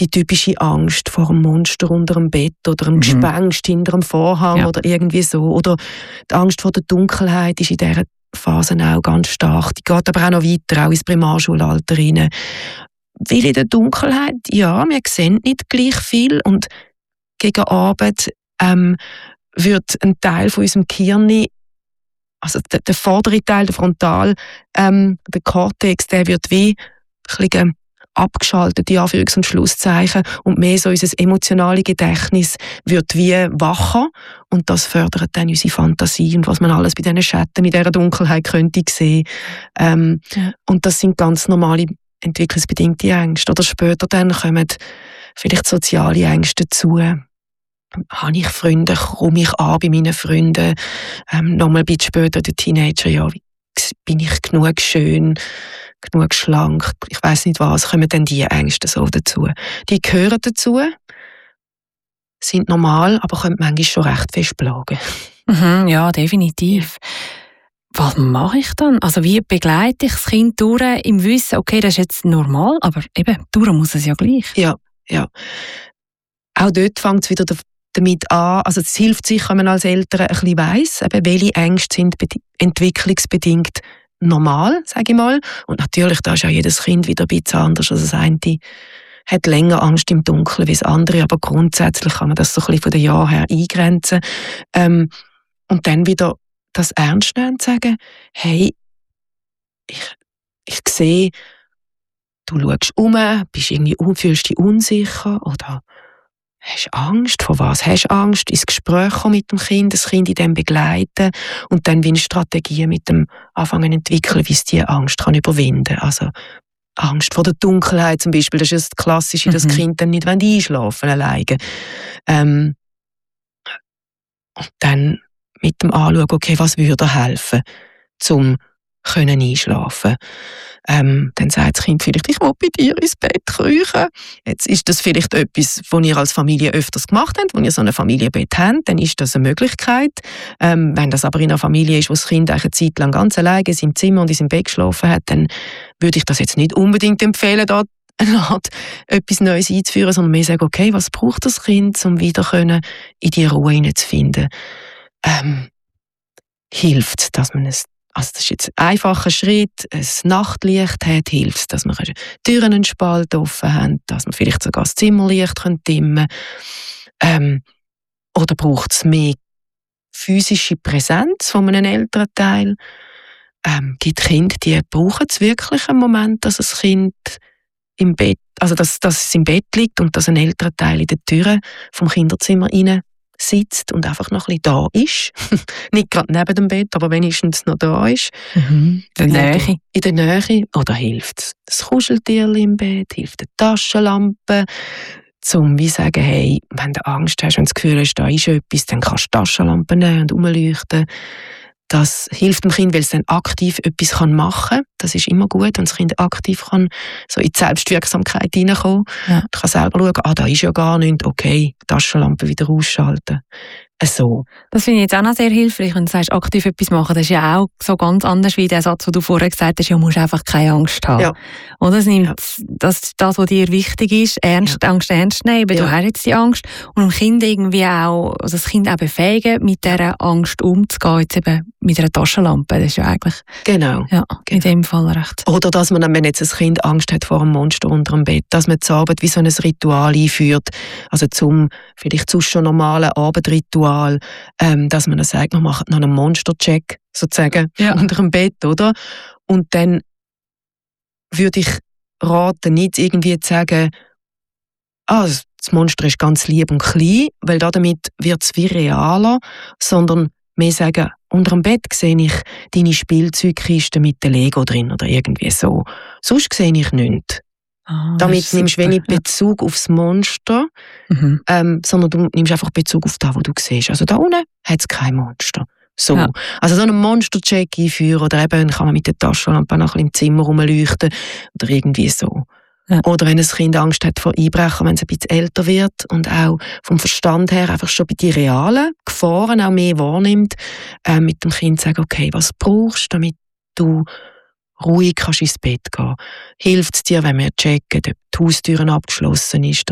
die typische Angst vor einem Monster unter dem Bett oder einem Gespenst hinter dem Vorhang oder irgendwie so. Oder die Angst vor der Dunkelheit ist in dieser Phase auch ganz stark. Die geht aber auch noch weiter, auch ins Primarschulalter rein. Weil in der Dunkelheit, ja, wir sehen nicht gleich viel und gegen Abend wird ein Teil von unserem Gehirn, also der vordere Teil, der Frontal, der Cortex, der wird wie ein bisschen abgeschaltet, in Anführungs- und Schlusszeichen, und mehr so unser emotionales Gedächtnis wird wie wacher und das fördert dann unsere Fantasie und was man alles bei diesen Schatten, mit dieser Dunkelheit könnte sehen. Und das sind ganz normale entwicklungsbedingte Ängste. Oder später dann kommen vielleicht soziale Ängste dazu. Habe ich Freunde, komme ich an bei meinen Freunden, nochmal ein bisschen später, der Teenager, ja, bin ich genug schön, genug schlank, ich weiss nicht was, kommen dann die Ängste so dazu. Die gehören dazu, sind normal, aber können manchmal schon recht fest plagen. Ja, definitiv. Was mache ich dann? Also wie begleite ich das Kind durch im Wissen, okay, das ist jetzt normal, aber eben, durch muss es ja gleich. Ja. Auch dort fängt es wieder damit an, also es hilft sicher, wenn man als Eltern ein bisschen weiss, eben, welche Ängste sind entwicklungsbedingt normal, sage ich mal. Und natürlich, da ist ja jedes Kind wieder ein bisschen anders. Also das eine hat länger Angst im Dunkeln wie das andere, aber grundsätzlich kann man das so ein bisschen von den Jahren her eingrenzen. Und dann wieder das ernst nehmen und sagen, hey, ich sehe, du schaust fühlst dich unsicher oder hast Angst? Vor was hast du Angst? Ins Gespräch kommen mit dem Kind, das Kind in dem begleiten und dann wie eine Strategie mit dem anfangen zu entwickeln, wie es diese Angst kann überwinden kann. Also Angst vor der Dunkelheit zum Beispiel, das ist das Klassische, dass das Kind dann nicht einschlafen alleine. Und dann mit dem Anschauen, okay, was würde helfen, zum können einschlafen. Dann sagt das Kind vielleicht, ich will bei dir ins Bett kriechen. Jetzt ist das vielleicht etwas, was ihr als Familie öfters gemacht habt, wenn ihr so ein Familienbett habt, dann ist das eine Möglichkeit. Wenn das aber in einer Familie ist, wo das Kind eine Zeit lang ganz alleine in seinem Zimmer und in seinem Bett geschlafen hat, dann würde ich das jetzt nicht unbedingt empfehlen, da eine Art etwas Neues einzuführen, sondern mehr sagen, okay, was braucht das Kind, um wieder in die Ruhe hineinzufinden? Hilft, dass man also das ist jetzt ein einfacher Schritt, ein Nachtlicht hat, hilft, dass wir Türen einen Spalt offen haben, dass wir vielleicht sogar das Zimmerlicht dimmen können. Oder braucht es mehr physische Präsenz von einem Elternteil? Gibt Kinder, die brauchen es wirklich einen Moment, dass das Kind im Bett, also dass es im Bett liegt und dass ein Elternteil in der Tür vom Kinderzimmer rein sitzt und einfach noch ein bisschen da ist. Nicht gerade neben dem Bett, aber wenigstens noch da ist. In der Nähe. In der Nähe. Oder hilft das Kuscheltierchen im Bett, hilft die Taschenlampe, um wie sagen, hey, wenn du Angst hast und das Gefühl hast, da ist etwas, dann kannst du die Taschenlampe nehmen und rumleuchten. Das hilft dem Kind, weil es dann aktiv etwas machen kann. Das ist immer gut, wenn das Kind aktiv kann, so in die Selbstwirksamkeit hineinkommen. Ja. Du kannst selber schauen, da ist ja gar nichts, okay, die Taschenlampe wieder ausschalten. So. Das finde ich jetzt auch noch sehr hilfreich, wenn du sagst, aktiv etwas machen. Das ist ja auch so ganz anders wie der Satz, den du vorher gesagt hast, ja, musst einfach keine Angst haben. Ja. Oder es nimmt das, was dir wichtig ist, Angst ernst nehmen. Du hast jetzt die Angst. Und dem Kind irgendwie auch, also das Kind auch befähigen, mit dieser Angst umzugehen, jetzt eben mit einer Taschenlampe. Das ist ja eigentlich in dem Fall recht. Oder dass man, wenn jetzt ein Kind Angst hat vor einem Monster unter dem Bett, dass man zur Arbeit wie so ein Ritual einführt, also zum vielleicht sonst schon normalen Abendritual, dass man dann sagt, man macht noch einen Monstercheck sozusagen unter dem Bett, oder? Und dann würde ich raten, nicht irgendwie zu sagen, das Monster ist ganz lieb und klein, weil damit wird es wie realer, sondern mehr sagen, unter dem Bett sehe ich deine Spielzeugkiste mit dem Lego drin oder irgendwie so. Sonst sehe ich nichts. Damit nimmst du wenig Bezug aufs Monster, sondern du nimmst einfach Bezug auf das, was du siehst. Also da unten hat es kein Monster. So. Ja. Also so einen Monster-Check einführen oder eben kann man mit der Taschenlampe noch ein bisschen im Zimmer rumleuchten oder irgendwie so. Ja. Oder wenn ein Kind Angst hat vor Einbrechen, wenn es ein bisschen älter wird und auch vom Verstand her einfach schon bei den realen Gefahren auch mehr wahrnimmt, mit dem Kind sagen, okay, was brauchst du, damit du ruhig kannst ins Bett gehen. Hilft es dir, wenn wir checken, ob die Haustüren abgeschlossen ist,